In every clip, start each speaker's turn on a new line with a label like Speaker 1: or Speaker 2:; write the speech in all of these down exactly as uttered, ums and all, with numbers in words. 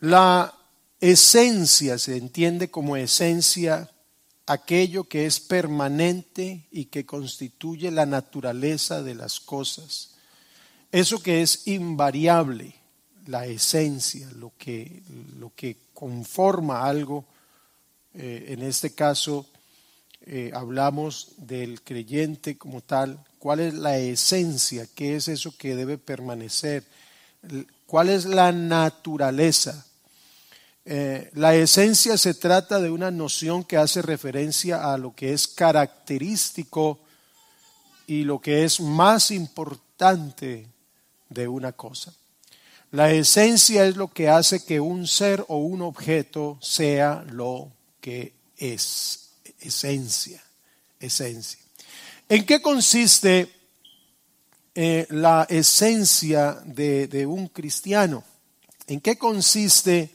Speaker 1: La esencia se entiende como esencia aquello que es permanente y que constituye la naturaleza de las cosas. Eso que es invariable, la esencia, lo que, lo que conforma algo. Eh, en este caso eh, hablamos del creyente como tal. ¿Cuál es la esencia? ¿Qué es eso que debe permanecer? ¿Cuál es la naturaleza? Eh, la esencia se trata de una noción que hace referencia a lo que es característico y lo que es más importante de una cosa. La esencia es lo que hace que un ser o un objeto sea lo que es. Esencia, esencia. ¿En qué consiste eh, la esencia de, de un cristiano? ¿En qué consiste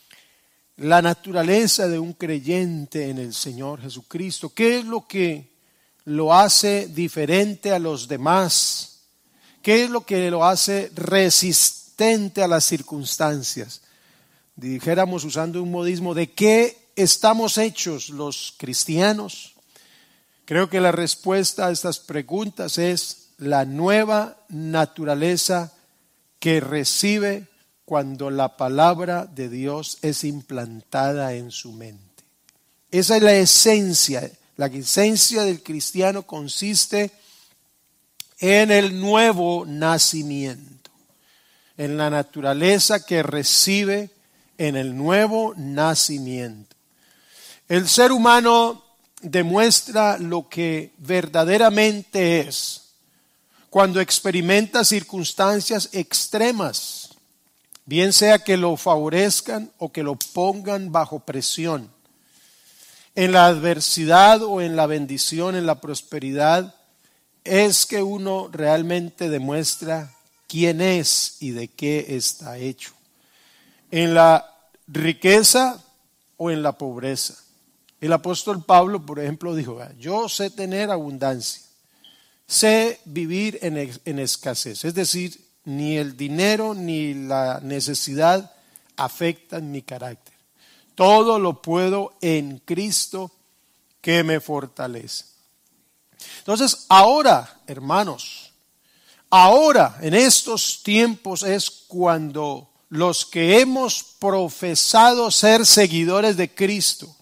Speaker 1: la naturaleza de un creyente en el Señor Jesucristo? ¿Qué es lo que lo hace diferente a los demás? ¿Qué es lo que lo hace resistente a las circunstancias? Dijéramos, usando un modismo, ¿de qué estamos hechos los cristianos? Creo que la respuesta a estas preguntas es la nueva naturaleza que recibe cuando la palabra de Dios es implantada en su mente. Esa es la esencia. La esencia del cristiano consiste en el nuevo nacimiento, en la naturaleza que recibe en el nuevo nacimiento. El ser humano demuestra lo que verdaderamente es cuando experimenta circunstancias extremas, bien sea que lo favorezcan o que lo pongan bajo presión. En la adversidad o en la bendición, en la prosperidad, es que uno realmente demuestra quién es y de qué está hecho. En la riqueza o en la pobreza. El apóstol Pablo, por ejemplo, dijo, yo sé tener abundancia, sé vivir en, en escasez. Es decir, ni el dinero ni la necesidad afectan mi carácter. Todo lo puedo en Cristo que me fortalece. Entonces, ahora, hermanos, ahora en estos tiempos es cuando los que hemos profesado ser seguidores de Cristo,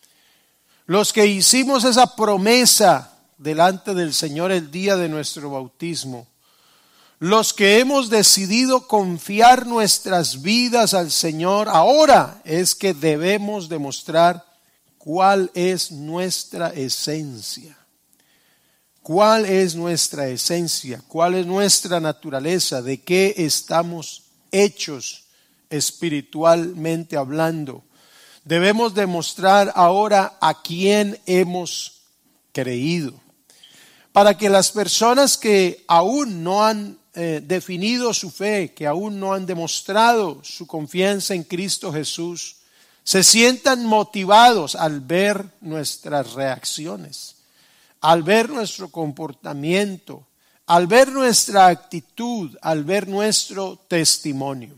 Speaker 1: los que hicimos esa promesa delante del Señor el día de nuestro bautismo, los que hemos decidido confiar nuestras vidas al Señor, ahora es que debemos demostrar cuál es nuestra esencia. ¿Cuál es nuestra esencia? ¿Cuál es nuestra naturaleza? ¿De qué estamos hechos espiritualmente hablando? Debemos demostrar ahora a quién hemos creído. Para que las personas que aún no han eh, definido su fe, que aún no han demostrado su confianza en Cristo Jesús, se sientan motivados al ver nuestras reacciones, al ver nuestro comportamiento, al ver nuestra actitud, al ver nuestro testimonio.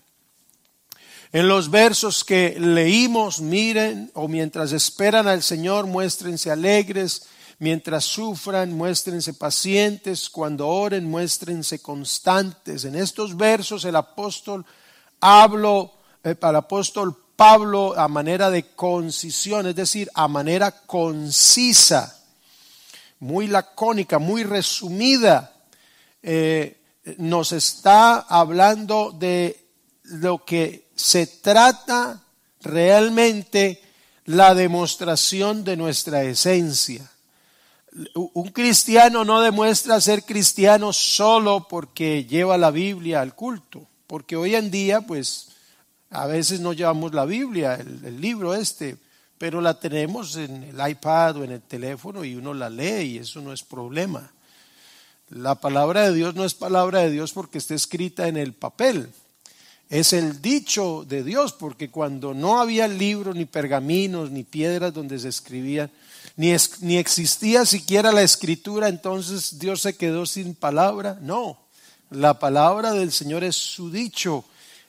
Speaker 1: En los versos que leímos, miren, o mientras esperan al Señor, muéstrense alegres, mientras sufran, muéstrense pacientes, cuando oren, muéstrense constantes. En estos versos el apóstol habló, eh, el apóstol Pablo a manera de concisión, es decir, a manera concisa, muy lacónica, muy resumida, eh, nos está hablando de lo que se trata realmente, la demostración de nuestra esencia. Un cristiano no demuestra ser cristiano solo porque lleva la Biblia al culto, porque hoy en día pues a veces no llevamos la Biblia, el, el libro este, pero la tenemos en el iPad o en el teléfono y uno la lee y eso no es problema. La palabra de Dios no es palabra de Dios porque está escrita en el papel. Es el dicho de Dios, porque cuando no había libros, ni pergaminos, ni piedras donde se escribían, ni, es, ni existía siquiera la escritura, entonces Dios se quedó sin palabra. No, la palabra del Señor es su dicho,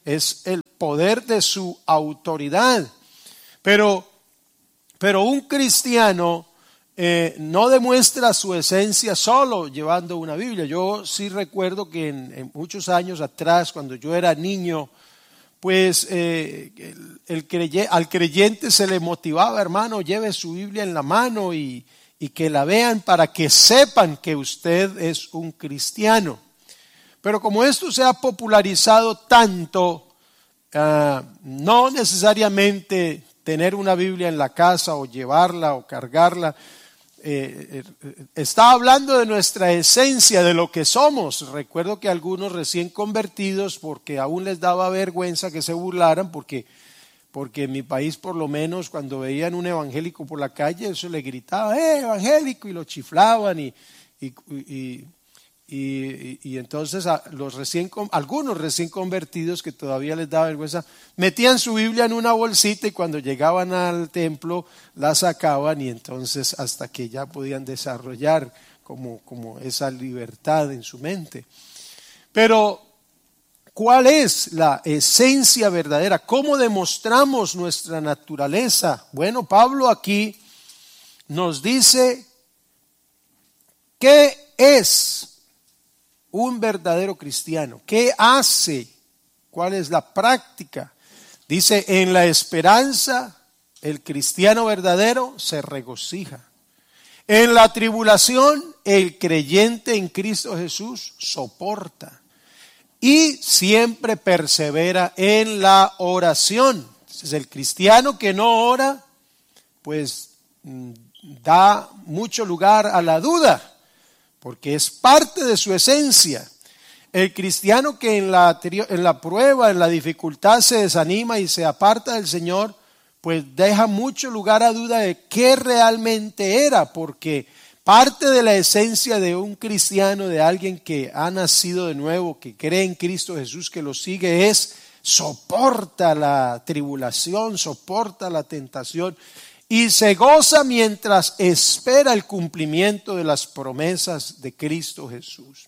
Speaker 1: es el poder de su autoridad. Pero, pero un cristiano eh, no demuestra su esencia solo llevando una Biblia. Yo sí recuerdo que en, en muchos años atrás, cuando yo era niño, pues eh, el, el creyente, al creyente se le motivaba, hermano, lleve su Biblia en la mano y, y que la vean para que sepan que usted es un cristiano. Pero como esto se ha popularizado tanto, uh, no necesariamente tener una Biblia en la casa o llevarla o cargarla, eh, eh, está hablando de nuestra esencia, de lo que somos. Recuerdo que algunos recién convertidos, porque aún les daba vergüenza que se burlaran, porque, porque en mi país por lo menos cuando veían un evangélico por la calle, eso le gritaba, ¡eh, evangélico! Y lo chiflaban y... y, y Y, y, y entonces a los recién, algunos recién convertidos que todavía les daba vergüenza, metían su Biblia en una bolsita y cuando llegaban al templo la sacaban y entonces hasta que ya podían desarrollar como, como esa libertad en su mente. Pero, ¿cuál es la esencia verdadera? ¿Cómo demostramos nuestra naturaleza? Bueno, Pablo aquí nos dice qué es un verdadero cristiano. ¿Qué hace? ¿Cuál es la práctica? Dice, en la esperanza, el cristiano verdadero se regocija. En la tribulación, el creyente en Cristo Jesús soporta. Y siempre persevera en la oración. Entonces, el cristiano que no ora, pues da mucho lugar a la duda, porque es parte de su esencia. El cristiano que en la, en la prueba, en la dificultad se desanima y se aparta del Señor, pues deja mucho lugar a duda de qué realmente era, porque parte de la esencia de un cristiano, de alguien que ha nacido de nuevo, que cree en Cristo Jesús, que lo sigue, es soporta la tribulación, soporta la tentación y se goza mientras espera el cumplimiento de las promesas de Cristo Jesús.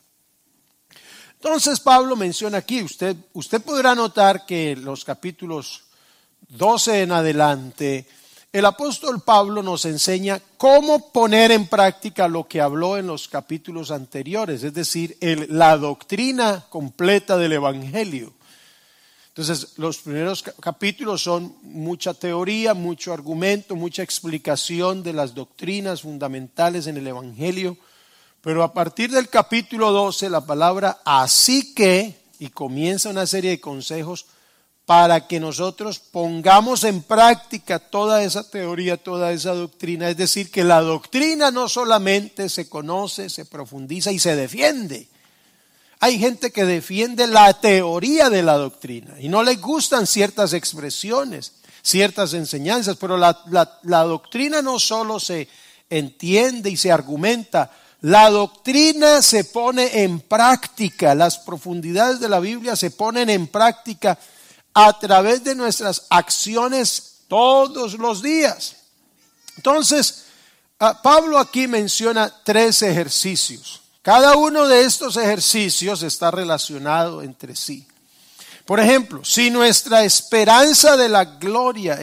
Speaker 1: Entonces Pablo menciona aquí, usted, usted podrá notar que los capítulos doce en adelante, el apóstol Pablo nos enseña cómo poner en práctica lo que habló en los capítulos anteriores, es decir, el, la doctrina completa del Evangelio. Entonces, los primeros capítulos son mucha teoría, mucho argumento, mucha explicación de las doctrinas fundamentales en el Evangelio. Pero a partir del capítulo doce, la palabra así que, y comienza una serie de consejos para que nosotros pongamos en práctica toda esa teoría, toda esa doctrina. Es decir, que la doctrina no solamente se conoce, se profundiza y se defiende. Hay gente que defiende la teoría de la doctrina y no les gustan ciertas expresiones, ciertas enseñanzas, pero la, la, la doctrina no solo se entiende y se argumenta, la doctrina se pone en práctica, las profundidades de la Biblia se ponen en práctica a través de nuestras acciones todos los días. Entonces, Pablo aquí menciona tres ejercicios. Cada uno de estos ejercicios está relacionado entre sí. Por ejemplo, si nuestra esperanza de la gloria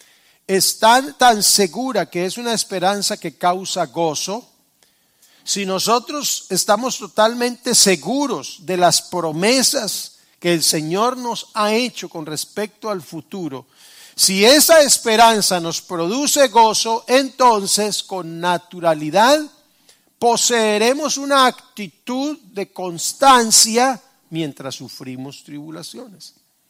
Speaker 1: es tan, tan segura que es una esperanza que causa gozo, si nosotros estamos totalmente seguros de las promesas que el Señor nos ha hecho con respecto al futuro, si esa esperanza nos produce gozo, entonces con naturalidad poseeremos una actitud de constancia mientras sufrimos tribulaciones.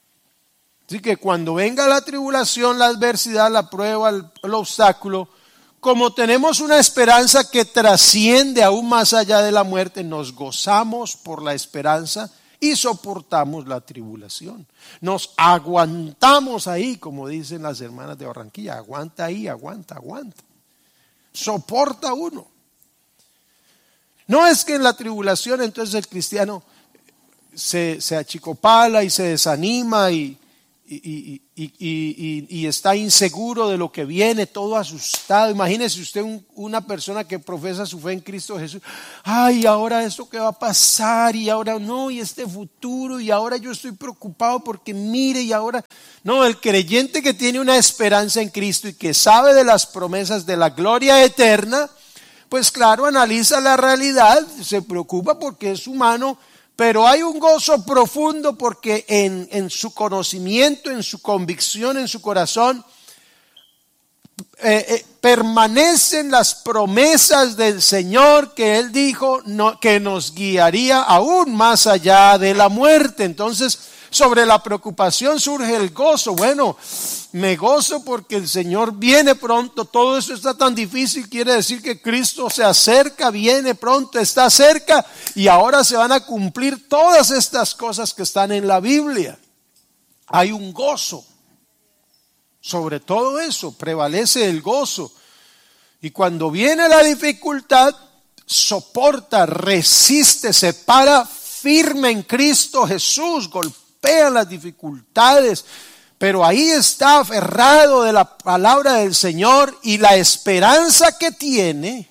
Speaker 1: Así que cuando venga la tribulación, la adversidad, la prueba, el, el obstáculo, como tenemos una esperanza que trasciende aún más allá de la muerte, nos gozamos por la esperanza y soportamos la tribulación. Nos aguantamos ahí, como dicen las hermanas de Barranquilla, aguanta ahí, aguanta, aguanta. Soporta uno. No es que en la tribulación entonces el cristiano se, se achicopala y se desanima y, y, y, y, y, y está inseguro de lo que viene, todo asustado. Imagínese usted un, una persona que profesa su fe en Cristo Jesús. Ay, ahora esto que va a pasar, y ahora no, y este futuro, y ahora yo estoy preocupado porque mire, y ahora... No, el creyente que tiene una esperanza en Cristo y que sabe de las promesas de la gloria eterna, pues claro, analiza la realidad, se preocupa porque es humano, pero hay un gozo profundo porque en, en su conocimiento, en su convicción, en su corazón, eh, eh, permanecen las promesas del Señor que Él dijo no, que nos guiaría aún más allá de la muerte. Entonces, sobre la preocupación surge el gozo. Bueno, me gozo porque el Señor viene pronto. Todo eso está tan difícil, quiere decir que Cristo se acerca, viene pronto, está cerca, y ahora se van a cumplir todas estas cosas que están en la Biblia. Hay un gozo. Sobre todo eso prevalece el gozo. Y cuando viene la dificultad, soporta, resiste, se para firme en Cristo Jesús, golpea las dificultades, pero ahí está aferrado de la palabra del Señor, y la esperanza que tiene,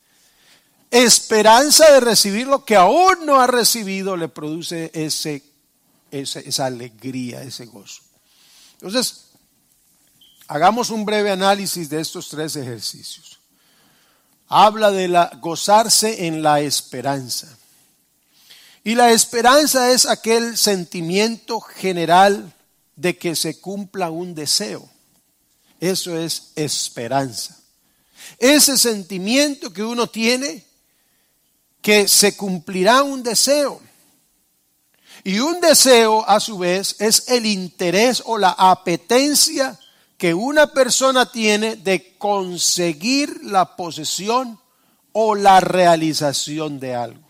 Speaker 1: esperanza de recibir lo que aún no ha recibido, le produce ese, ese, esa alegría, ese gozo. Entonces, hagamos un breve análisis de estos tres ejercicios. Habla de la, gozarse en la esperanza. Y la esperanza es aquel sentimiento general de que se cumpla un deseo. Eso es esperanza. Ese sentimiento que uno tiene que se cumplirá un deseo. Y un deseo, a su vez, es el interés o la apetencia que una persona tiene de conseguir la posesión o la realización de algo.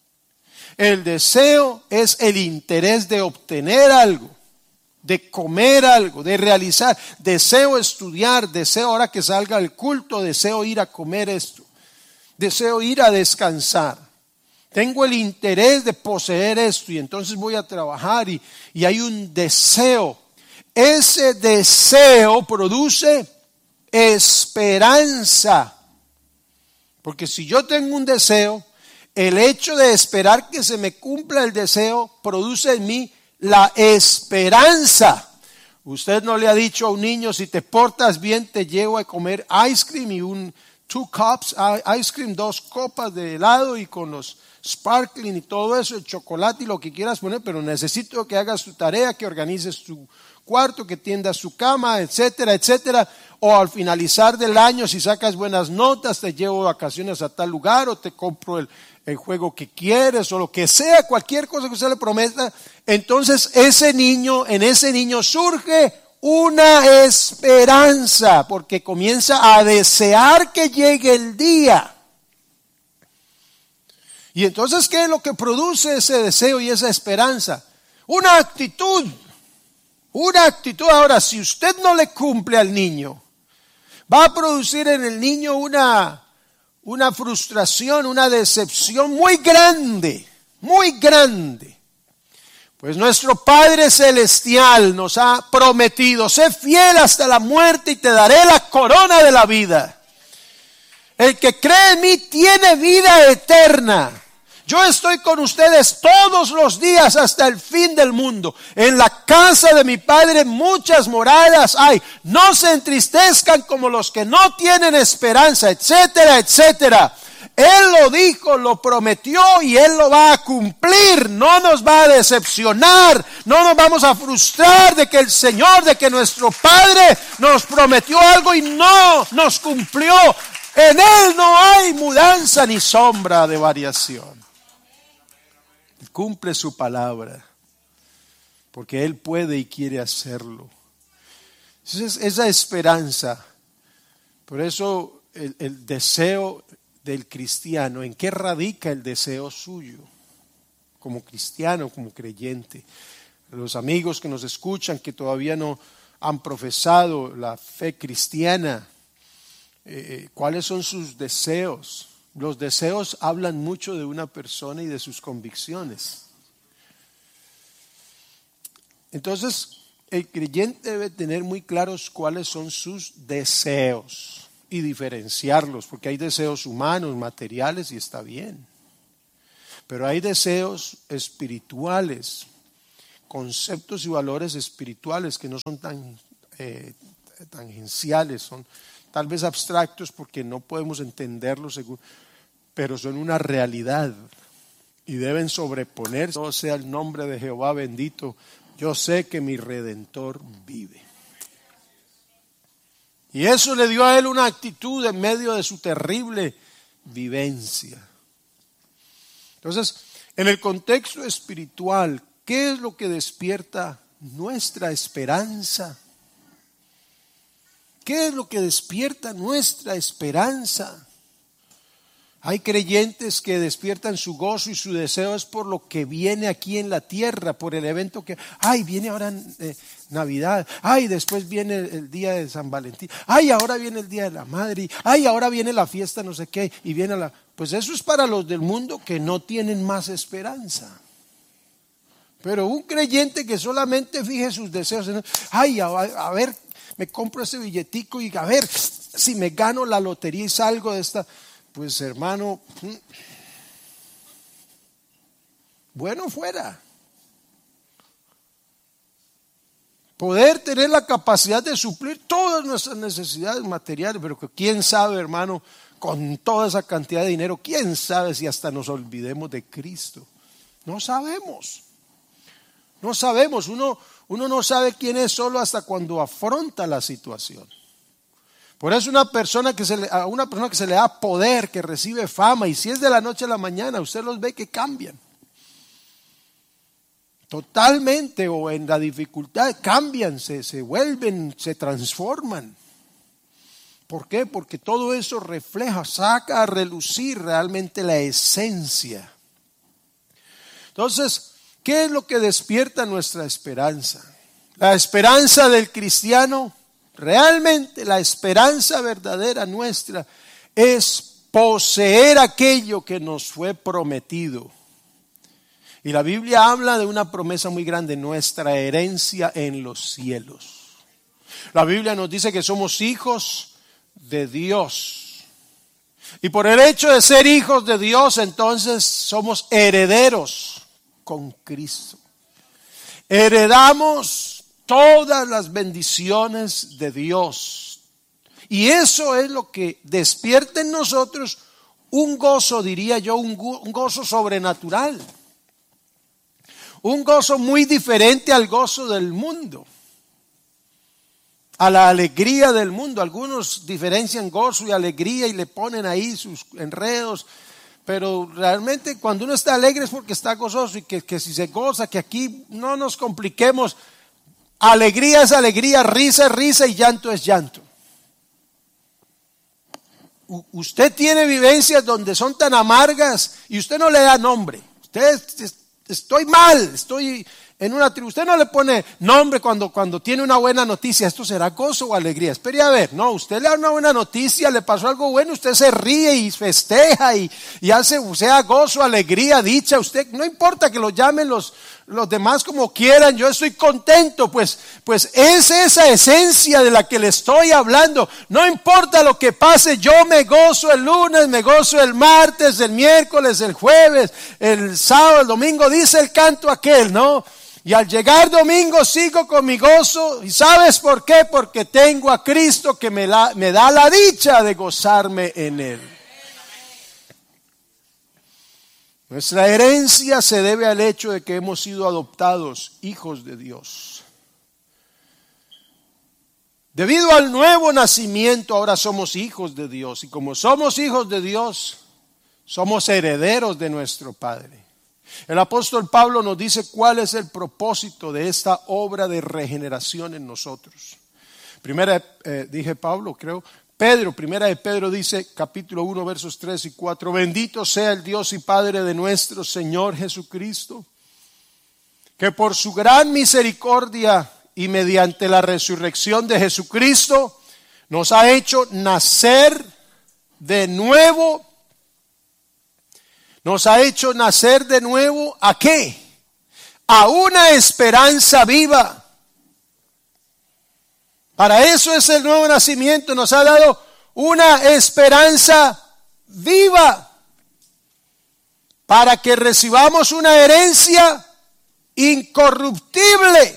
Speaker 1: El deseo es el interés de obtener algo, de comer algo, de realizar. Deseo estudiar, deseo ahora que salga el culto, deseo ir a comer esto, deseo ir a descansar. Tengo el interés de poseer esto y entonces voy a trabajar y, y hay un deseo. Ese deseo produce esperanza. Porque si yo tengo un deseo, el hecho de esperar que se me cumpla el deseo produce en mí la esperanza. Usted no le ha dicho a un niño, si te portas bien te llevo a comer ice cream y un two cups ice cream, dos copas de helado y con los sparkling y todo eso, el chocolate y lo que quieras poner, pero necesito que hagas tu tarea, que organices tu cuarto, que tiendas su cama, etcétera, etcétera. O al finalizar del año, si sacas buenas notas, te llevo de vacaciones a tal lugar, o te compro el, el juego que quieres, o lo que sea, cualquier cosa que usted le prometa. Entonces ese niño, en ese niño surge una esperanza, porque comienza a desear que llegue el día. Y entonces, ¿qué es lo que produce ese deseo y esa esperanza? Una actitud. Una actitud. Ahora, si usted no le cumple al niño, va a producir en el niño una, una frustración, una decepción muy grande, muy grande. Pues nuestro Padre Celestial nos ha prometido: sé fiel hasta la muerte y te daré la corona de la vida. El que cree en mí tiene vida eterna. Yo estoy con ustedes todos los días hasta el fin del mundo. En la casa de mi Padre muchas moradas hay. No se entristezcan como los que no tienen esperanza, etcétera, etcétera. Él lo dijo, lo prometió y Él lo va a cumplir. No nos va a decepcionar. No nos vamos a frustrar de que el Señor, de que nuestro Padre nos prometió algo y no nos cumplió. En Él no hay mudanza ni sombra de variación. Cumple su palabra, porque Él puede y quiere hacerlo. Entonces, esa esperanza, por eso el, el deseo del cristiano, ¿en qué radica el deseo suyo? Como cristiano, como creyente. Los amigos que nos escuchan, que todavía no han profesado la fe cristiana, eh, ¿cuáles son sus deseos? Los deseos hablan mucho de una persona y de sus convicciones. Entonces, el creyente debe tener muy claros cuáles son sus deseos y diferenciarlos, porque hay deseos humanos, materiales, y está bien. Pero hay deseos espirituales, conceptos y valores espirituales que no son tan eh, tangenciales, son tal vez abstractos porque no podemos entenderlos, según, pero son una realidad y deben sobreponerse. Todo sea el nombre de Jehová bendito. Yo sé que mi Redentor vive. Y eso le dio a él una actitud en medio de su terrible vivencia. Entonces, en el contexto espiritual, ¿qué es lo que despierta nuestra esperanza? ¿Qué es lo que despierta nuestra esperanza? Hay creyentes que despiertan su gozo y su deseo es por lo que viene aquí en la tierra, por el evento que, ay, viene ahora eh, Navidad, ay, después viene el, el día de San Valentín, ay, ahora viene el día de la madre, ay, ahora viene la fiesta no sé qué, y viene la, pues eso es para los del mundo que no tienen más esperanza. Pero un creyente que solamente fije sus deseos, en, ay, a, a ver, me compro ese billetico y a ver si me gano la lotería y salgo de esta... Pues hermano, bueno fuera poder tener la capacidad de suplir todas nuestras necesidades materiales, pero que quién sabe, hermano, con toda esa cantidad de dinero, quién sabe si hasta nos olvidemos de Cristo. No sabemos, no sabemos, uno, uno no sabe quién es solo hasta cuando afronta la situación. Por eso una persona que se le, a una persona que se le da poder, que recibe fama, y si es de la noche a la mañana, usted los ve que cambian. Totalmente, o en la dificultad, cambian, se, se vuelven, se transforman. ¿Por qué? Porque todo eso refleja, saca a relucir realmente la esencia. Entonces, ¿qué es lo que despierta nuestra esperanza? La esperanza del cristiano. Realmente la esperanza verdadera nuestra es poseer aquello que nos fue prometido. Y la Biblia habla de una promesa muy grande, nuestra herencia en los cielos. La Biblia nos dice que somos hijos de Dios. Y por el hecho de ser hijos de Dios, entonces somos herederos con Cristo. Heredamos todas las bendiciones de Dios. Y eso es lo que despierta en nosotros un gozo, diría yo, un, go- un gozo sobrenatural. Un gozo muy diferente al gozo del mundo, a la alegría del mundo. Algunos diferencian gozo y alegría y le ponen ahí sus enredos. Pero realmente cuando uno está alegre es porque está gozoso y que, que si se goza, que aquí no nos compliquemos. Alegría es alegría, risa es risa y llanto es llanto. U- usted tiene vivencias donde son tan amargas y usted no le da nombre. Usted, es- estoy mal, estoy en una tribu. Usted no le pone nombre cuando, cuando tiene una buena noticia. ¿Esto será gozo o alegría? Espere a ver. No, usted le da una buena noticia, le pasó algo bueno, usted se ríe y festeja y, y hace, sea gozo, alegría, dicha. Usted, no importa que lo llamen los, los demás como quieran, yo estoy contento. Pues, pues es esa esencia de la que le estoy hablando. No importa lo que pase, yo me gozo el lunes, me gozo el martes, el miércoles, el jueves, el sábado, el domingo, dice el canto aquel, ¿no? Y al llegar domingo sigo con mi gozo. ¿Y sabes por qué? Porque tengo a Cristo que me, la, me da la dicha de gozarme en Él. Nuestra herencia se debe al hecho de que hemos sido adoptados hijos de Dios. Debido al nuevo nacimiento ahora somos hijos de Dios. Y como somos hijos de Dios, somos herederos de nuestro Padre. El apóstol Pablo nos dice cuál es el propósito de esta obra de regeneración en nosotros. Primera, eh, dije Pablo, creo, Pedro, primera de Pedro dice, capítulo uno, versos tres y cuatro, bendito sea el Dios y Padre de nuestro Señor Jesucristo, que por su gran misericordia y mediante la resurrección de Jesucristo nos ha hecho nacer de nuevo. Nos ha hecho nacer de nuevo, ¿a qué? A una esperanza viva Para eso es el nuevo nacimiento. Nos ha dado una esperanza viva para que recibamos una herencia incorruptible.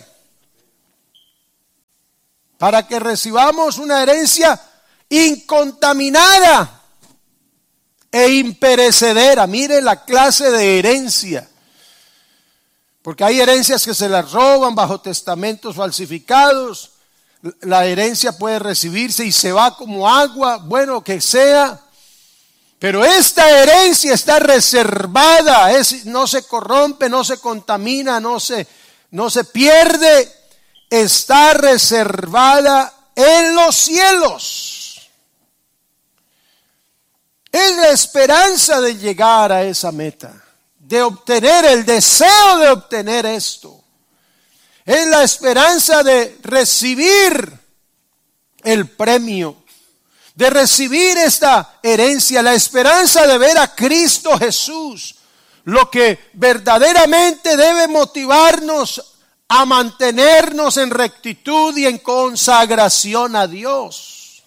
Speaker 1: Para que recibamos una herencia incontaminada e imperecedera. Mire la clase de herencia. Porque hay herencias que se las roban bajo testamentos falsificados. La herencia puede recibirse y se va como agua, bueno, que sea. Pero esta herencia está reservada, es, no se corrompe, no se contamina, no se, no se pierde. Está reservada en los cielos. Es la esperanza de llegar a esa meta, de obtener el deseo de obtener esto. Es la esperanza de recibir el premio, de recibir esta herencia, la esperanza de ver a Cristo Jesús, lo que verdaderamente debe motivarnos a mantenernos en rectitud y en consagración a Dios.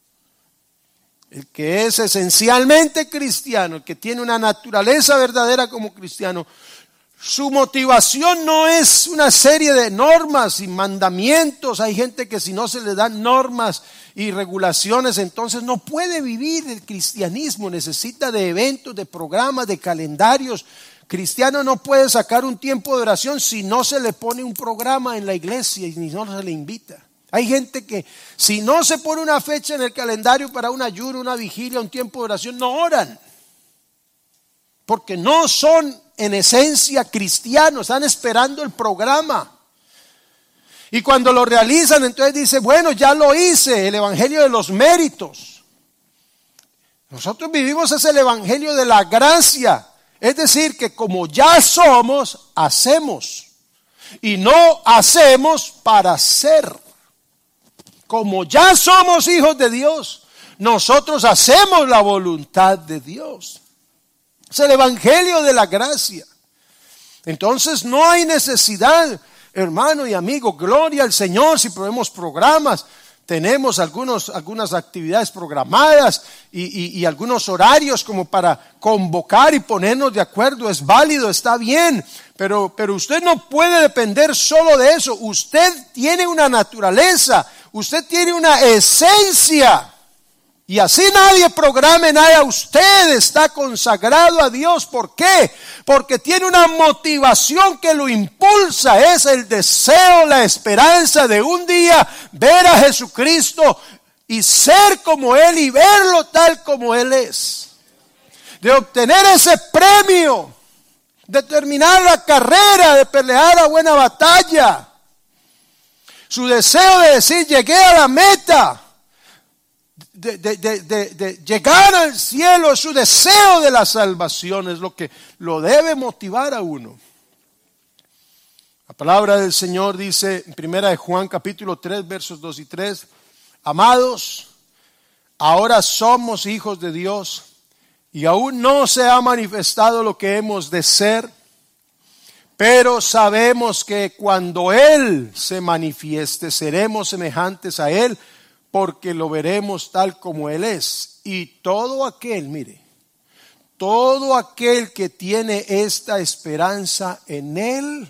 Speaker 1: El que es esencialmente cristiano, el que tiene una naturaleza verdadera como cristiano, su motivación no es una serie de normas y mandamientos. Hay gente que si no se le dan normas y regulaciones, entonces no puede vivir el cristianismo. Necesita de eventos, de programas, de calendarios. Cristiano no puede sacar un tiempo de oración si no se le pone un programa en la iglesia y ni no se le invita. Hay gente que si no se pone una fecha en el calendario para un ayuno, una vigilia, un tiempo de oración, no oran. Porque no son en esencia cristianos, están esperando el programa. Y cuando lo realizan, entonces dice, bueno, ya lo hice, el evangelio de los méritos. Nosotros vivimos es el evangelio de la gracia. Es decir, que como ya somos, hacemos. Y no hacemos para ser. Como ya somos hijos de Dios, nosotros hacemos la voluntad de Dios. Es el evangelio de la gracia. Entonces no hay necesidad, hermano y amigo, gloria al Señor si ponemos programas. Tenemos algunos, algunas actividades programadas y, y, y algunos horarios como para convocar y ponernos de acuerdo. Es válido, está bien, pero, pero usted no puede depender solo de eso. Usted tiene una naturaleza, usted tiene una esencia. Y así nadie programe nada, usted está consagrado a Dios. ¿Por qué? Porque tiene una motivación que lo impulsa. Es el deseo, la esperanza de un día ver a Jesucristo y ser como Él y verlo tal como Él es. De obtener ese premio, de terminar la carrera, de pelear la buena batalla. Su deseo de decir, llegué a la meta. De, de, de, de, de llegar al cielo, su deseo de la salvación es lo que lo debe motivar a uno. La palabra del Señor dice en primera de Juan capítulo tres versos dos y tres: amados, ahora somos hijos de Dios y aún no se ha manifestado lo que hemos de ser, pero sabemos que cuando Él se manifieste seremos semejantes a Él, porque lo veremos tal como Él es. Y todo aquel, mire, todo aquel que tiene esta esperanza en Él,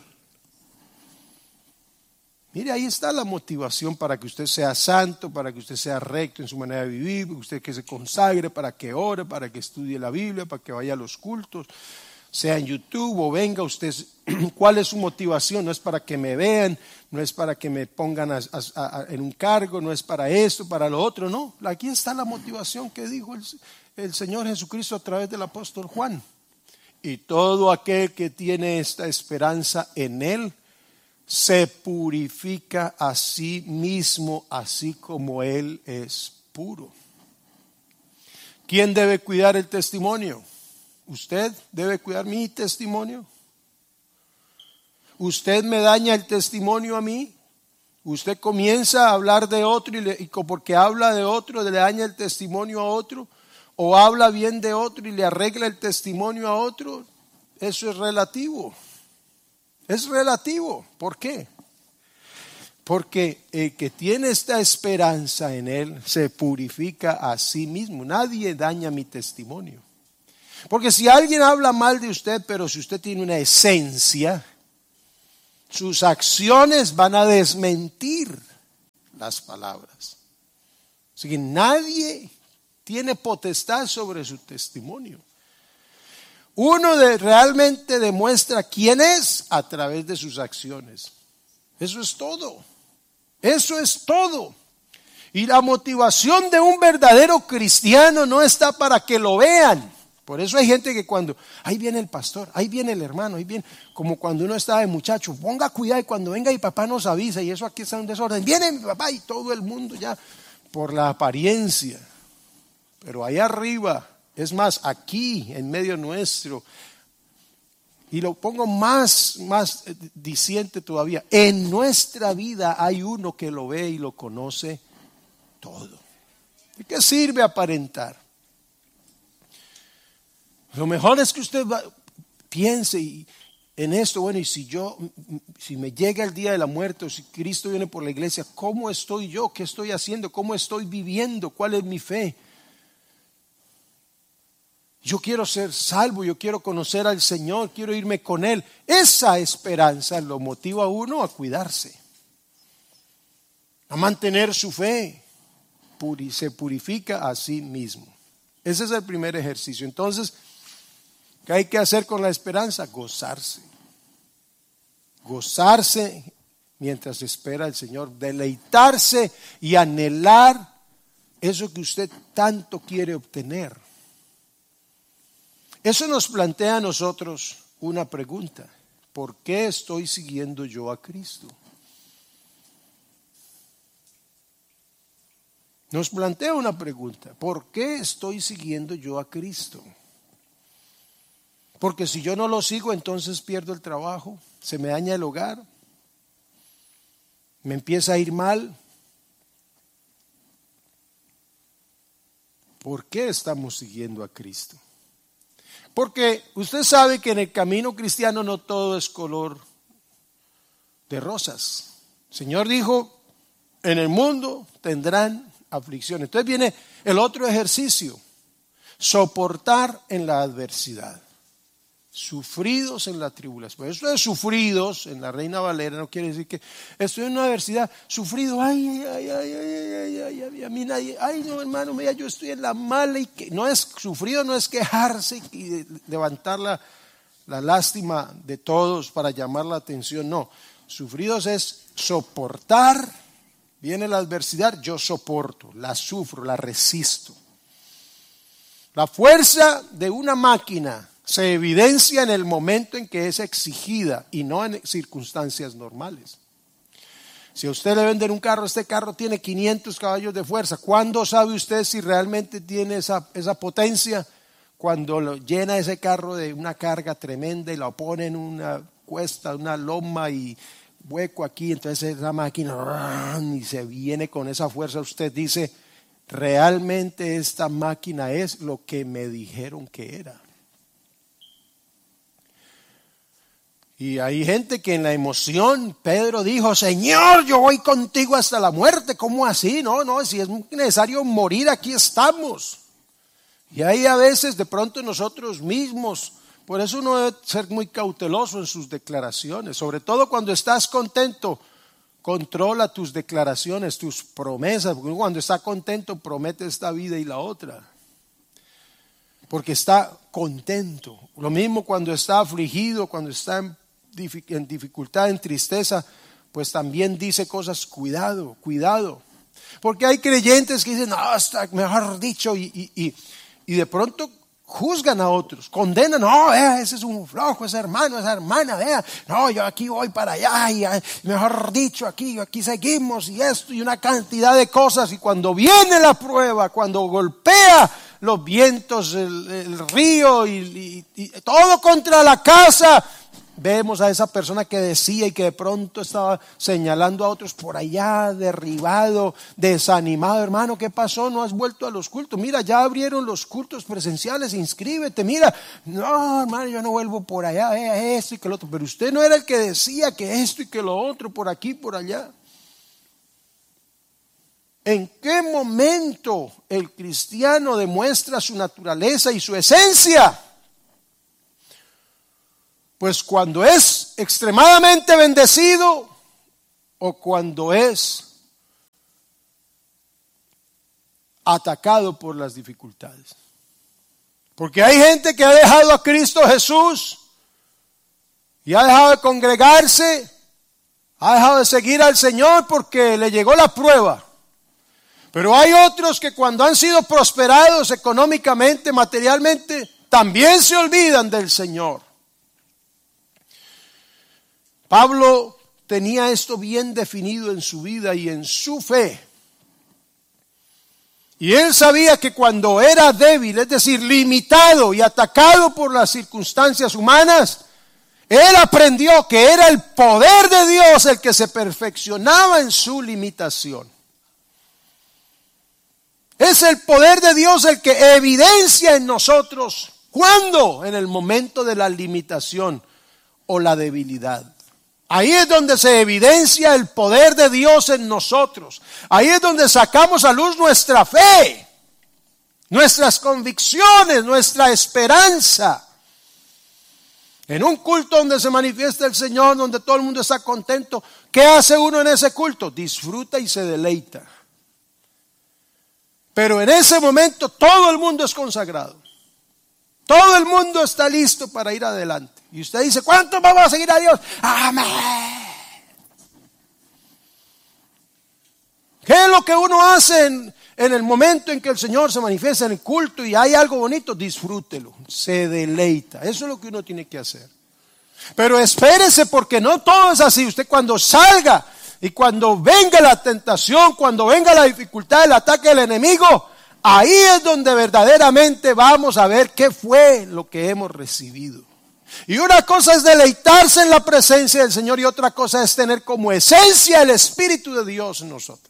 Speaker 1: mire, ahí está la motivación para que usted sea santo, para que usted sea recto en su manera de vivir, para que usted que se consagre, para que ore, para que estudie la Biblia, para que vaya a los cultos, sea en YouTube o venga usted. ¿Cuál es su motivación? No es para que me vean, no es para que me pongan a, a, a, en un cargo, no es para esto, para lo otro, no. Aquí está la motivación que dijo el, el Señor Jesucristo a través del apóstol Juan. Y todo aquel que tiene esta esperanza en Él se purifica a sí mismo, así como Él es puro. ¿Quién debe cuidar el testimonio? ¿Usted debe cuidar mi testimonio? ¿Usted me daña el testimonio a mí? ¿Usted comienza a hablar de otro y, le, y porque habla de otro le daña el testimonio a otro? ¿O habla bien de otro y le arregla el testimonio a otro? Eso es relativo. Es relativo. ¿Por qué? Porque el que tiene esta esperanza en Él se purifica a sí mismo. Nadie daña mi testimonio. Porque si alguien habla mal de usted, pero si usted tiene una esencia, sus acciones van a desmentir las palabras. Así que nadie tiene potestad sobre su testimonio. Uno de, realmente demuestra quién es a través de sus acciones. Eso es todo. Eso es todo. Y la motivación de un verdadero cristiano no está para que lo vean. Por eso hay gente que cuando, ahí viene el pastor, ahí viene el hermano, ahí viene, como cuando uno estaba de muchacho, ponga cuidado y cuando venga mi papá nos avisa y eso aquí está en desorden. Viene mi papá y todo el mundo ya por la apariencia. Pero ahí arriba, es más, aquí en medio nuestro, y lo pongo más, más diciente todavía, en nuestra vida hay uno que lo ve y lo conoce todo. ¿De qué sirve aparentar? Lo mejor es que usted va, piense en esto, bueno, y si yo, si me llega el día de la muerte, o si Cristo viene por la iglesia, ¿cómo estoy yo? ¿Qué estoy haciendo? ¿Cómo estoy viviendo? ¿Cuál es mi fe? Yo quiero ser salvo, yo quiero conocer al Señor, quiero irme con Él. Esa esperanza lo motiva a uno a cuidarse, a mantener su fe. Puri, se purifica a sí mismo. Ese es el primer ejercicio. Entonces, ¿qué hay que hacer con la esperanza? Gozarse. Gozarse mientras espera al Señor. Deleitarse y anhelar eso que usted tanto quiere obtener. Eso nos plantea a nosotros una pregunta. ¿Por qué estoy siguiendo yo a Cristo? Nos plantea una pregunta. ¿Por qué estoy siguiendo yo a Cristo? Porque si yo no lo sigo, entonces pierdo el trabajo, se me daña el hogar, me empieza a ir mal. ¿Por qué estamos siguiendo a Cristo? Porque usted sabe que en el camino cristiano no todo es color de rosas. El Señor dijo, en el mundo tendrán aflicción. Entonces viene el otro ejercicio, soportar en la adversidad, sufridos en la tribulación. Eso de sufridos en la Reina Valera no quiere decir que estoy en una adversidad, sufrido, ay, ay, ay, ay, ay, ay, ay, a mí nadie, ay no hermano, mira, yo estoy en la mala y que no es sufrido, no es quejarse y levantar la, la lástima de todos para llamar la atención, no, sufridos es soportar. Viene la adversidad, yo soporto, la sufro, la resisto. La fuerza de una máquina se evidencia en el momento en que es exigida y no en circunstancias normales. Si a usted le venden un carro, este carro tiene quinientos caballos de fuerza. ¿Cuándo sabe usted si realmente tiene esa, esa potencia? Cuando lo llena ese carro de una carga tremenda y lo pone en una cuesta, una loma y hueco aquí, entonces esa máquina y se viene con esa fuerza. Usted dice, realmente esta máquina es lo que me dijeron que era. Y hay gente que en la emoción, Pedro dijo, Señor, yo voy contigo hasta la muerte. ¿Cómo así? No, no, si es necesario morir, aquí estamos. Y ahí a veces de pronto nosotros mismos, por eso uno debe ser muy cauteloso en sus declaraciones, sobre todo cuando estás contento, controla tus declaraciones, tus promesas, porque cuando está contento promete esta vida y la otra, porque está contento. Lo mismo cuando está afligido, cuando está en, en dificultad, en tristeza, pues también dice cosas, cuidado, cuidado, porque hay creyentes que dicen, no, está mejor dicho, y, y, y, y de pronto juzgan a otros, condenan, no, vea, ese es un flojo, ese hermano, esa hermana, vea, no, yo aquí voy para allá, y mejor dicho, aquí, aquí seguimos, y esto, y una cantidad de cosas, y cuando viene la prueba, cuando golpea los vientos, el, el río, y, y, y todo contra la casa, vemos a esa persona que decía y que de pronto estaba señalando a otros por allá, derribado, desanimado. Hermano, ¿qué pasó? ¿No has vuelto a los cultos? Mira, ya abrieron los cultos presenciales, inscríbete. Mira, no, hermano, yo no vuelvo por allá, eh, esto y que lo otro. Pero usted no era el que decía que esto y que lo otro, por aquí, por allá. ¿En qué momento el cristiano demuestra su naturaleza y su esencia? Pues cuando es extremadamente bendecido o cuando es atacado por las dificultades. Porque hay gente que ha dejado a Cristo Jesús y ha dejado de congregarse, ha dejado de seguir al Señor porque le llegó la prueba. Pero hay otros que cuando han sido prosperados económicamente, materialmente, también se olvidan del Señor. Pablo tenía esto bien definido en su vida y en su fe. Y él sabía que cuando era débil, es decir, limitado y atacado por las circunstancias humanas, él aprendió que era el poder de Dios el que se perfeccionaba en su limitación. Es el poder de Dios el que evidencia en nosotros, ¿cuándo? En el momento de la limitación o la debilidad. Ahí es donde se evidencia el poder de Dios en nosotros. Ahí es donde sacamos a luz nuestra fe, nuestras convicciones, nuestra esperanza. En un culto donde se manifiesta el Señor, donde todo el mundo está contento, ¿qué hace uno en ese culto? Disfruta y se deleita. Pero en ese momento todo el mundo es consagrado. Todo el mundo está listo para ir adelante. Y usted dice, ¿cuántos vamos a seguir a Dios? Amén. ¿Qué es lo que uno hace en, en el momento en que el Señor se manifiesta en el culto y hay algo bonito? Disfrútelo, se deleita. Eso es lo que uno tiene que hacer. Pero espérese, porque no todo es así. Usted cuando salga y cuando venga la tentación, cuando venga la dificultad, el ataque del enemigo, ahí es donde verdaderamente vamos a ver qué fue lo que hemos recibido. Y una cosa es deleitarse en la presencia del Señor y otra cosa es tener como esencia el Espíritu de Dios en nosotros.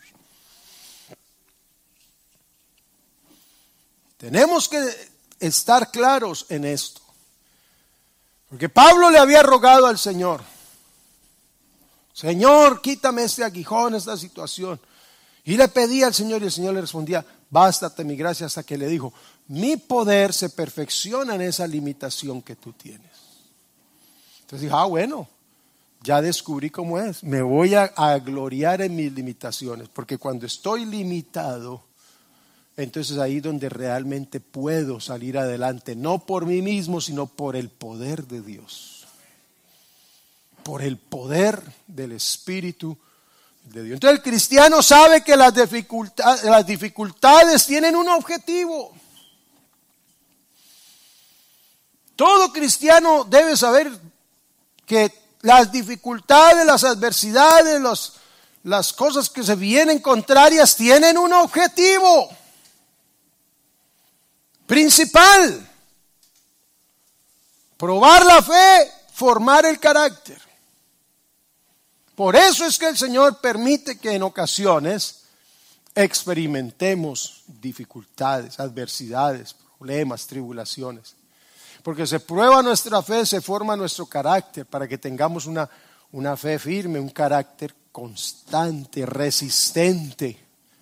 Speaker 1: Tenemos que estar claros en esto. Porque Pablo le había rogado al Señor: Señor, quítame este aguijón, esta situación. Y le pedía al Señor y el Señor le respondía: bástate mi gracia, hasta que le dijo: mi poder se perfecciona en esa limitación que tú tienes. Entonces dije, ah, bueno, ya descubrí cómo es. Me voy a, a gloriar en mis limitaciones, porque cuando estoy limitado, entonces ahí es donde realmente puedo salir adelante, no por mí mismo, sino por el poder de Dios, por el poder del Espíritu de Dios. Entonces el cristiano sabe que las dificultades, las dificultades tienen un objetivo. Todo cristiano debe saber que las dificultades, las adversidades, los, las cosas que se vienen contrarias tienen un objetivo principal: probar la fe, formar el carácter. Por eso es que el Señor permite que en ocasiones experimentemos dificultades, adversidades, problemas, tribulaciones. Porque se prueba nuestra fe, se forma nuestro carácter para que tengamos una, una fe firme, un carácter constante, resistente.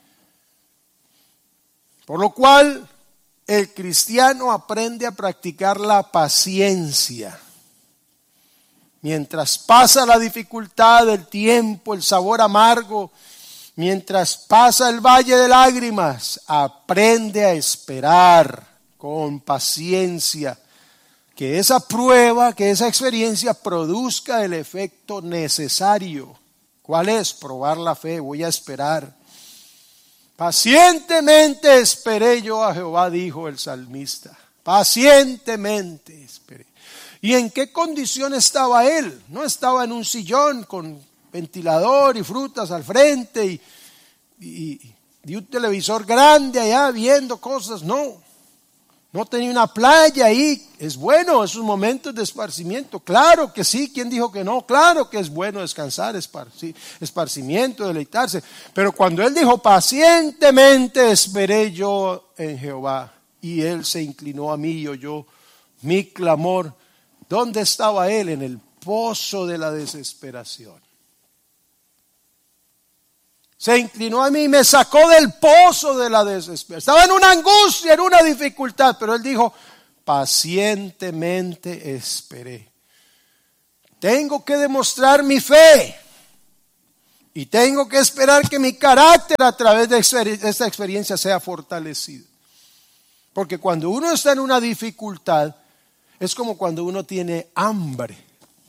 Speaker 1: Por lo cual el cristiano aprende a practicar la paciencia. Mientras pasa la dificultad, el tiempo, el sabor amargo, mientras pasa el valle de lágrimas, aprende a esperar con paciencia que esa prueba, que esa experiencia produzca el efecto necesario. ¿Cuál es? Probar la fe. Voy a esperar. Pacientemente esperé yo a Jehová, dijo el salmista. Pacientemente esperé. ¿Y en qué condición estaba él? No estaba en un sillón con ventilador y frutas al frente y, y, y un televisor grande allá viendo cosas. No. No tenía una playa ahí. Es bueno esos momentos de esparcimiento. Claro que sí. ¿Quién dijo que no? Claro que es bueno descansar, esparci- esparcimiento, deleitarse. Pero cuando él dijo, pacientemente esperé yo en Jehová, y él se inclinó a mí y oyó mi clamor. ¿Dónde estaba él? En el pozo de la desesperación. Se inclinó a mí y me sacó del pozo de la desesperación. Estaba en una angustia, en una dificultad, pero Él dijo, pacientemente esperé. Tengo que demostrar mi fe y tengo que esperar que mi carácter a través de esta experiencia sea fortalecido. Porque cuando uno está en una dificultad, es como cuando uno tiene hambre.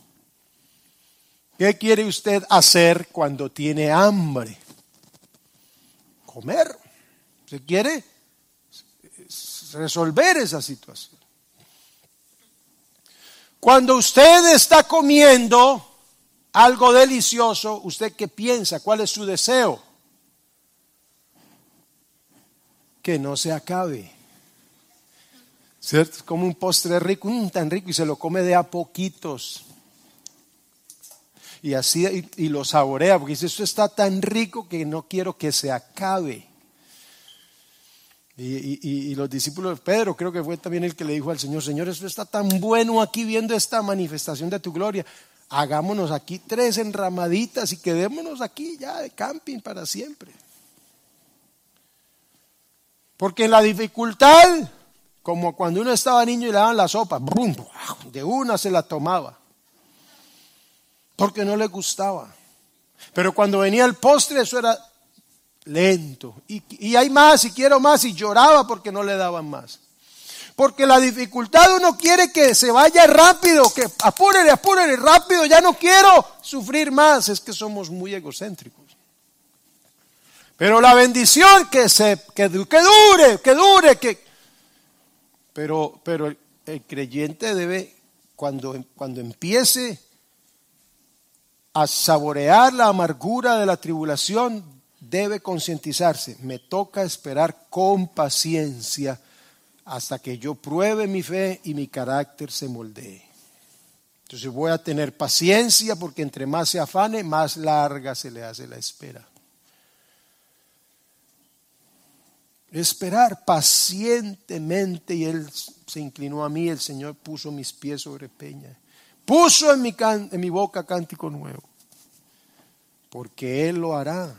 Speaker 1: ¿Qué quiere usted hacer cuando tiene hambre? Comer. ¿Usted quiere resolver esa situación? Cuando usted está comiendo algo delicioso, ¿usted qué piensa? ¿Cuál es su deseo? Que no se acabe. ¿Cierto? Como un postre rico, mmm, tan rico, y se lo come de a poquitos. Y así, y, y lo saborea, porque dice, esto está tan rico que no quiero que se acabe. Y, y, y los discípulos de Pedro, creo que fue también el que le dijo al Señor, Señor, esto está tan bueno aquí viendo esta manifestación de tu gloria. Hagámonos aquí tres enramaditas y quedémonos aquí ya de camping para siempre. Porque en la dificultad, como cuando uno estaba niño y le daban la sopa, brum, de una se la tomaba. Porque no le gustaba. Pero cuando venía el postre, eso era lento. Y, y hay más, y quiero más, y lloraba porque no le daban más. Porque la dificultad uno quiere que se vaya rápido, que apúrele, apúrele, rápido, ya no quiero sufrir más. Es que somos muy egocéntricos. Pero la bendición que se, que, que dure, que dure, que... Pero, pero el, el creyente debe, cuando, cuando empiece a saborear la amargura de la tribulación, debe concientizarse. Me toca esperar con paciencia hasta que yo pruebe mi fe y mi carácter se moldee. Entonces voy a tener paciencia porque entre más se afane, más larga se le hace la espera. Esperar pacientemente, y Él se inclinó a mí, el Señor puso mis pies sobre peña. Puso en mi, can, en mi boca cántico nuevo, porque Él lo hará.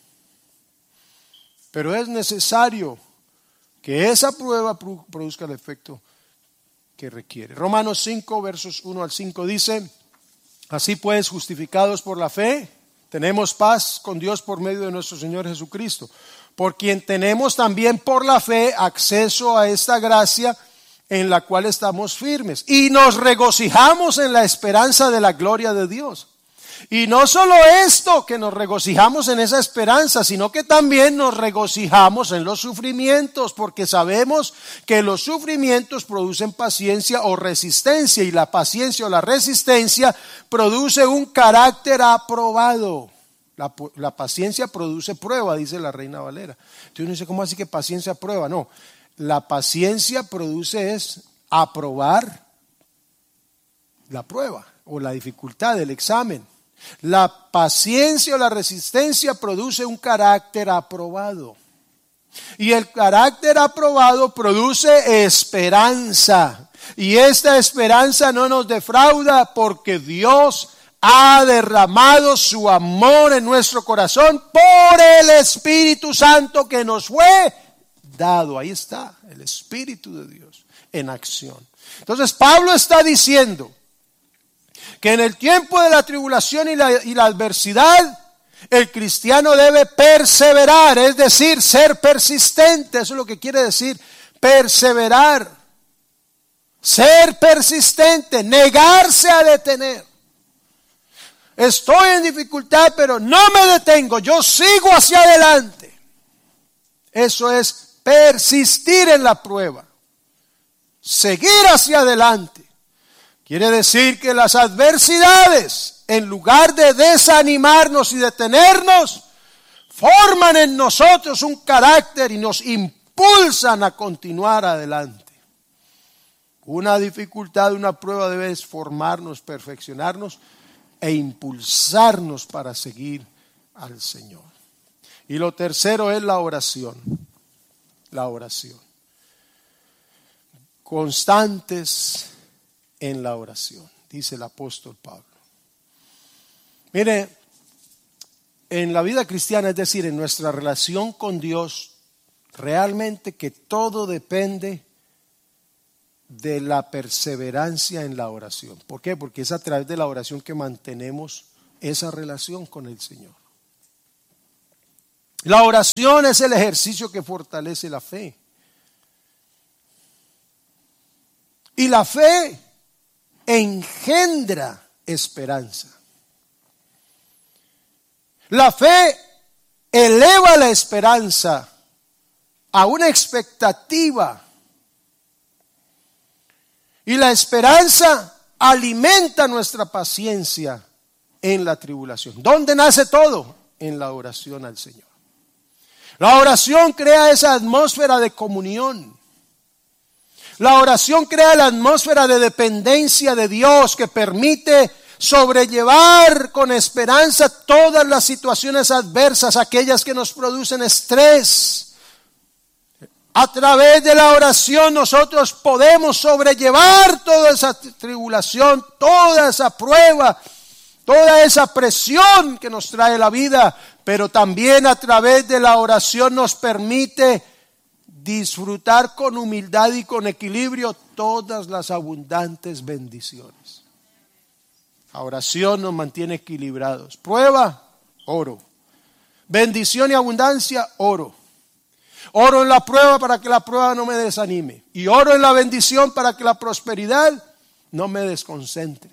Speaker 1: Pero es necesario que esa prueba produzca el efecto que requiere. Romanos cinco, versos uno al cinco dice, así pues, justificados por la fe, tenemos paz con Dios por medio de nuestro Señor Jesucristo, por quien tenemos también por la fe acceso a esta gracia en la cual estamos firmes y nos regocijamos en la esperanza de la gloria de Dios. Y no solo esto, que nos regocijamos en esa esperanza, sino que también nos regocijamos en los sufrimientos, porque sabemos que los sufrimientos producen paciencia o resistencia, y la paciencia o la resistencia produce un carácter aprobado. La, la paciencia produce prueba, dice la Reina Valera. Entonces uno dice, ¿cómo así que paciencia prueba? No. La paciencia produce es aprobar la prueba o la dificultad del examen. La paciencia o la resistencia produce un carácter aprobado. Y el carácter aprobado produce esperanza. Y esta esperanza no nos defrauda porque Dios ha derramado su amor en nuestro corazón por el Espíritu Santo que nos fue dado. Ahí está el Espíritu de Dios en acción. Entonces Pablo está diciendo que en el tiempo de la tribulación y la, y la adversidad, el cristiano debe perseverar, es decir, ser persistente. Eso es lo que quiere decir perseverar. Ser persistente, negarse a detener. Estoy en dificultad, pero no me detengo, yo sigo hacia adelante. Eso es persistir en la prueba, seguir hacia adelante. Quiere decir que las adversidades, en lugar de desanimarnos y detenernos, forman en nosotros un carácter y nos impulsan a continuar adelante. Una dificultad, una prueba debe formarnos, perfeccionarnos e impulsarnos para seguir al Señor. Y lo tercero es la oración. La oración. Constantes en la oración, dice el apóstol Pablo. Mire, en la vida cristiana, es decir, en nuestra relación con Dios, realmente que todo depende de la perseverancia en la oración. ¿Por qué? Porque es a través de la oración que mantenemos esa relación con el Señor. La oración es el ejercicio que fortalece la fe. Y la fe engendra esperanza. La fe eleva la esperanza a una expectativa. Y la esperanza alimenta nuestra paciencia en la tribulación. ¿Dónde nace todo? En la oración al Señor. La oración crea esa atmósfera de comunión. La oración crea la atmósfera de dependencia de Dios que permite sobrellevar con esperanza todas las situaciones adversas, aquellas que nos producen estrés. A través de la oración nosotros podemos sobrellevar toda esa tribulación, toda esa prueba, toda esa presión que nos trae la vida, pero también a través de la oración nos permite disfrutar con humildad y con equilibrio todas las abundantes bendiciones. La oración nos mantiene equilibrados. Prueba, oro. Bendición y abundancia, oro. Oro en la prueba para que la prueba no me desanime. Y oro en la bendición para que la prosperidad no me desconcentre.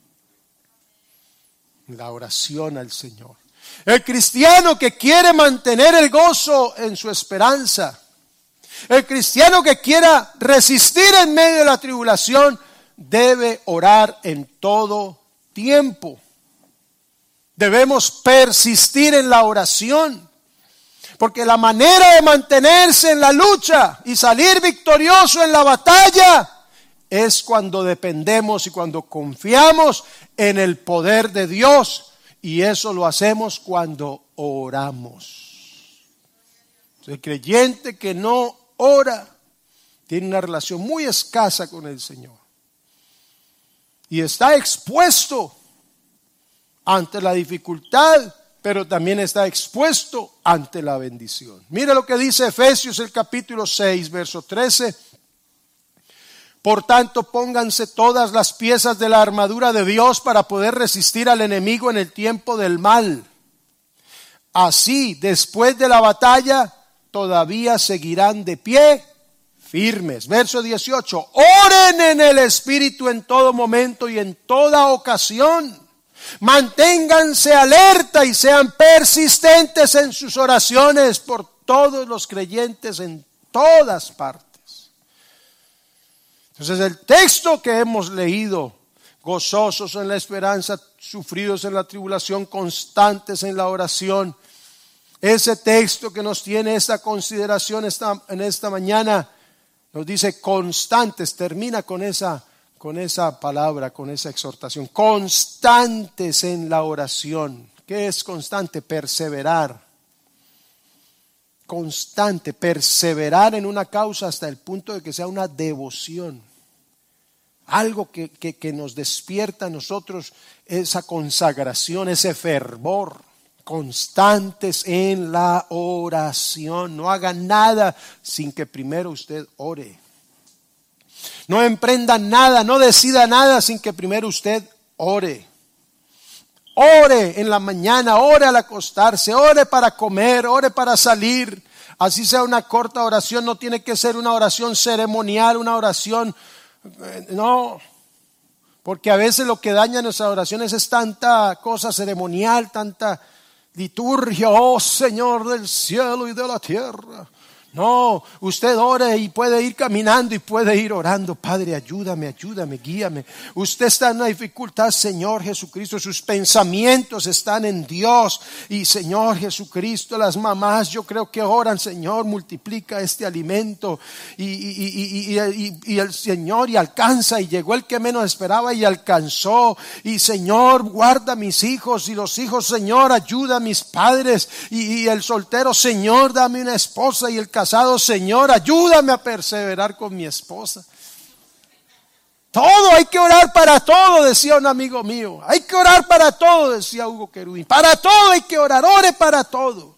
Speaker 1: La oración al Señor. El cristiano que quiere mantener el gozo en su esperanza, el cristiano que quiera resistir en medio de la tribulación, debe orar en todo tiempo. Debemos persistir en la oración, porque la manera de mantenerse en la lucha y salir victorioso en la batalla es cuando dependemos y cuando confiamos en el poder de Dios, y eso lo hacemos cuando oramos. El creyente que no ora tiene una relación muy escasa con el Señor y está expuesto ante la dificultad, pero también está expuesto ante la bendición. Mira lo que dice Efesios el capítulo seis, verso trece. Por tanto, pónganse todas las piezas de la armadura de Dios para poder resistir al enemigo en el tiempo del mal. Así, después de la batalla, todavía seguirán de pie firmes. Verso dieciocho. Oren en el Espíritu en todo momento y en toda ocasión. Manténganse alerta y sean persistentes en sus oraciones por todos los creyentes en todas partes. Entonces el texto que hemos leído, gozosos en la esperanza, sufridos en la tribulación, constantes en la oración, ese texto que nos tiene esta consideración esta, en esta mañana, nos dice constantes, termina con esa con esa palabra, con esa exhortación, constantes en la oración. ¿Qué es constante? Perseverar. Constante, perseverar en una causa hasta el punto de que sea una devoción. Algo que, que, que nos despierta a nosotros esa consagración, ese fervor. Constantes en la oración. No haga nada sin que primero usted ore. No emprenda nada, no decida nada sin que primero usted ore. Ore en la mañana, ore al acostarse, ore para comer, ore para salir. Así sea una corta oración, no tiene que ser una oración ceremonial, una oración, no. Porque a veces lo que daña nuestras oraciones es tanta cosa ceremonial, tanta liturgia, oh Señor del cielo y de la tierra. No, usted ore y puede ir caminando y puede ir orando. Padre, ayúdame, ayúdame, guíame. Usted está en una dificultad, Señor Jesucristo. Sus pensamientos están en Dios. Y Señor Jesucristo, las mamás yo creo que oran, Señor, multiplica este alimento. Y, y, y, y, y, y el Señor y alcanza. Y llegó el que menos esperaba y alcanzó. Y Señor, guarda a mis hijos. Y los hijos, Señor, ayuda a mis padres. Y, y el soltero, Señor, dame una esposa. Y el casado, Señor, ayúdame a perseverar con mi esposa. Todo, hay que orar para todo, decía un amigo mío. Hay que orar para todo, decía Hugo Querubín. Para todo hay que orar, ore para todo.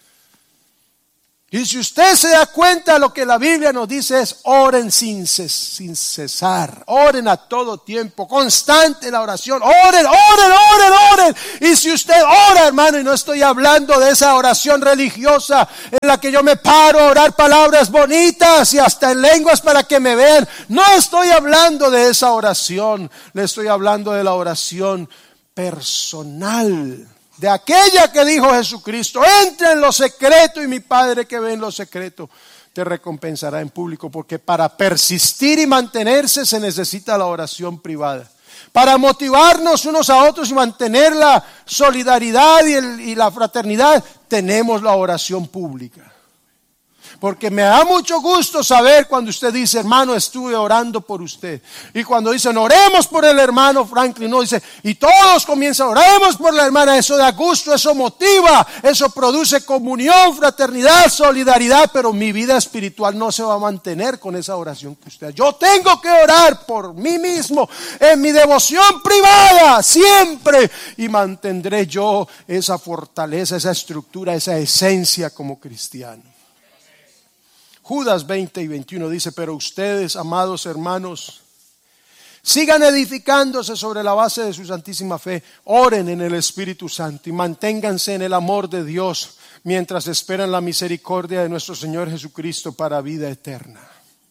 Speaker 1: Y si usted se da cuenta, lo que la Biblia nos dice es oren sin, ces, sin cesar, oren a todo tiempo, constante la oración, oren, oren, oren, oren. Y si usted ora, hermano, y no estoy hablando de esa oración religiosa en la que yo me paro a orar palabras bonitas y hasta en lenguas para que me vean, no estoy hablando de esa oración, le estoy hablando de la oración personal. De aquella que dijo Jesucristo, entra en lo secreto y mi Padre que ve en lo secreto te recompensará en público. Porque para persistir y mantenerse se necesita la oración privada. Para motivarnos unos a otros y mantener la solidaridad y, el, y la fraternidad, tenemos la oración pública. Porque me da mucho gusto saber cuando usted dice, hermano, estuve orando por usted. Y cuando dicen, oremos por el hermano Franklin, no dice, y todos comienzan, oremos por la hermana. Eso da gusto, eso motiva, eso produce comunión, fraternidad, solidaridad. Pero mi vida espiritual no se va a mantener con esa oración que usted. Yo tengo que orar por mí mismo, en mi devoción privada, siempre. Y mantendré yo esa fortaleza, esa estructura, esa esencia como cristiano. Judas veinte y veintiuno dice, pero ustedes, amados hermanos, sigan edificándose sobre la base de su santísima fe, oren en el Espíritu Santo y manténganse en el amor de Dios mientras esperan la misericordia de nuestro Señor Jesucristo para vida eterna.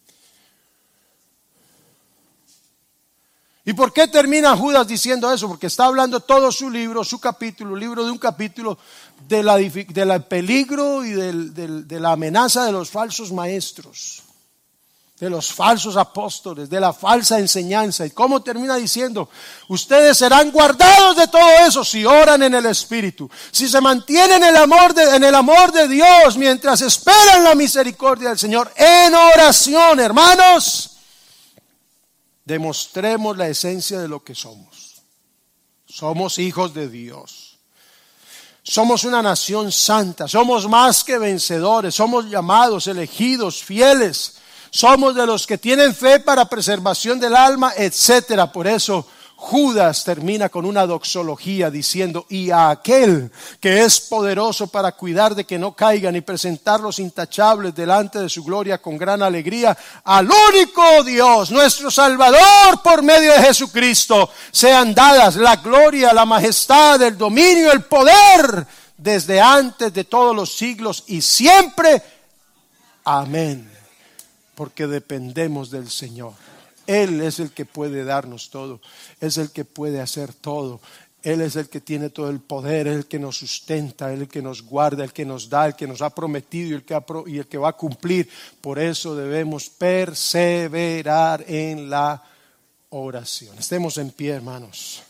Speaker 1: ¿Y por qué termina Judas diciendo eso? Porque está hablando todo su libro, su capítulo, libro de un capítulo, de la, de la peligro y del, del, de la amenaza de los falsos maestros, de los falsos apóstoles, de la falsa enseñanza. ¿Y cómo termina diciendo? Ustedes serán guardados de todo eso si oran en el Espíritu, si se mantienen en el amor de, en el amor de Dios mientras esperan la misericordia del Señor en oración, hermanos. Demostremos la esencia de lo que somos. Somos hijos de Dios. Somos una nación santa. Somos más que vencedores. Somos llamados, elegidos, fieles. Somos de los que tienen fe para preservación del alma, etcétera. Por eso Judas termina con una doxología diciendo, y a aquel que es poderoso para cuidar de que no caigan y presentarlos intachables delante de su gloria con gran alegría, al único Dios, nuestro Salvador, por medio de Jesucristo, sean dadas la gloria, la majestad, el dominio, el poder, desde antes de todos los siglos y siempre. Amén. Porque dependemos del Señor. Él es el que puede darnos todo, es el que puede hacer todo, Él es el que tiene todo el poder, es el que nos sustenta, Él es el que nos guarda, el que nos da, el que nos ha prometido y el que, ha pro, y el que va a cumplir. Por eso debemos perseverar en la oración. Estemos en pie, hermanos.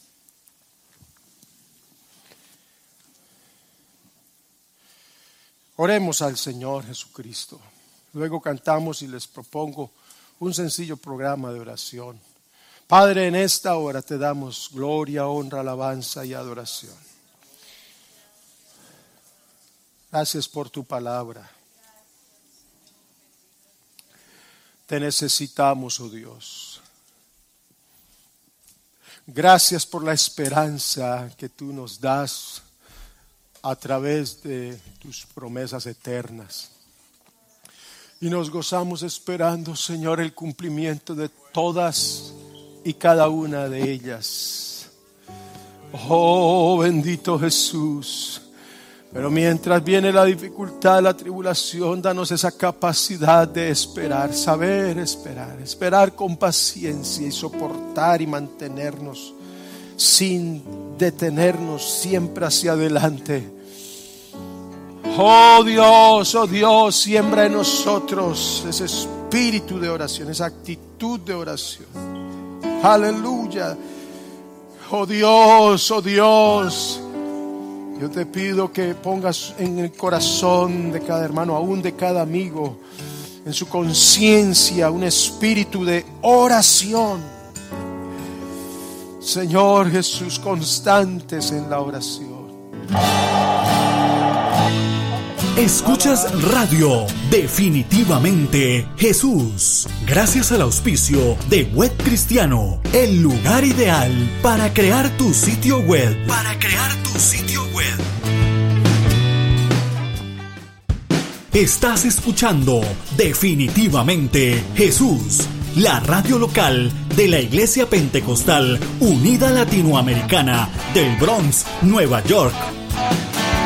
Speaker 1: Oremos al Señor Jesucristo. Luego cantamos y les propongo un sencillo programa de oración. Padre, en esta hora te damos gloria, honra, alabanza y adoración. Gracias por tu palabra. Te necesitamos, oh Dios. Gracias por la esperanza que tú nos das a través de tus promesas eternas. Y nos gozamos esperando, Señor, el cumplimiento de todas y cada una de ellas. Oh, bendito Jesús. Pero mientras viene la dificultad, la tribulación, danos esa capacidad de esperar, saber esperar, esperar con paciencia y soportar y mantenernos sin detenernos siempre hacia adelante. Oh Dios, oh Dios, siembra en nosotros ese espíritu de oración, esa actitud de oración. Aleluya. Oh Dios, oh Dios, yo te pido que pongas en el corazón de cada hermano, aún de cada amigo, en su conciencia un espíritu de oración. Señor Jesús, constantes en la oración.
Speaker 2: Escuchas Radio Definitivamente Jesús. Gracias al auspicio de Web Cristiano, el lugar ideal para crear tu sitio web. Para crear tu sitio web. Estás escuchando Definitivamente Jesús, la radio local de la Iglesia Pentecostal Unida Latinoamericana del Bronx, Nueva York.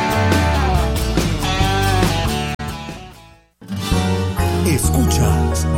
Speaker 2: Escuchas